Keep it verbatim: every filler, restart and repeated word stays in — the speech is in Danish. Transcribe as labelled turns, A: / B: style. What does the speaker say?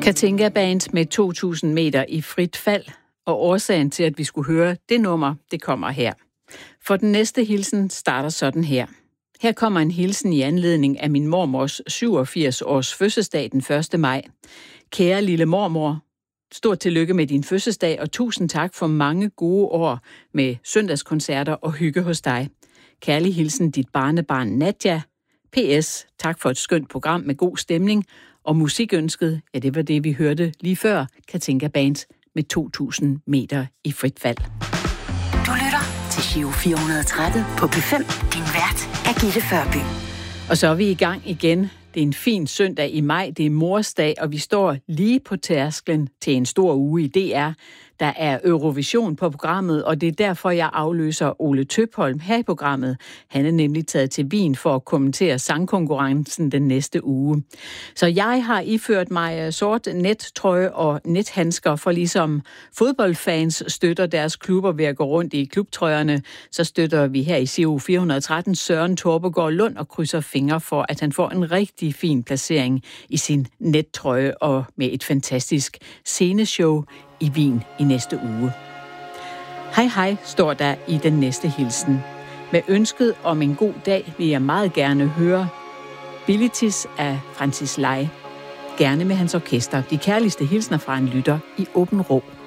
A: Katinka Band med to tusind meter i frit fald, og årsagen til, at vi skulle høre det nummer, det kommer her. For den næste hilsen starter sådan her. Her kommer en hilsen i anledning af min mormors syvogfirs års fødselsdag den første maj. Kære lille mormor, stort tillykke med din fødselsdag, og tusind tak for mange gode år med søndagskoncerter og hygge hos dig. Kærlig hilsen dit barnebarn Nadja. P S. Tak for et skønt program med god stemning. Og musikønsket, ja, det var det, vi hørte lige før. Katinka Band med to tusind meter i frit fald.
B: Du lytter til Giro fire hundrede og tretten på P fem. Din vært er Gitte Førby.
A: Og så er vi i gang igen. Det er en fin søndag i maj, det er morsdag, og vi står lige på tærsklen til en stor uge i D R. Der er Eurovision på programmet, og det er derfor, jeg afløser Ole Tøpholm her i programmet. Han er nemlig taget til Wien for at kommentere sangkonkurrencen den næste uge. Så jeg har iført mig sort nettrøje og nethandsker, for ligesom fodboldfans støtter deres klubber ved at gå rundt i klubtrøjerne, så støtter vi her i Giro fire hundrede og tretten Søren Torpegaard Lund og krydser fingre for, at han får en rigtig fin placering i sin nettrøje og med et fantastisk sceneshow i Wien i næste uge. Hej hej, står der i den næste hilsen. Med ønsket om en god dag vil jeg meget gerne høre Bilitis af Francis Lai. Gerne med hans orkester. De kærligste hilsner fra en lytter i åben rå.